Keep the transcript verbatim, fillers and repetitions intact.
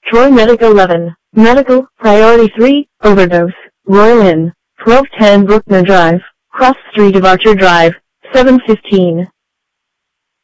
Troy Medic eleven. Medical, Priority three, Overdose, Royal Inn, twelve ten Bruckner Drive, Cross Street of Archer Drive, seven fifteen.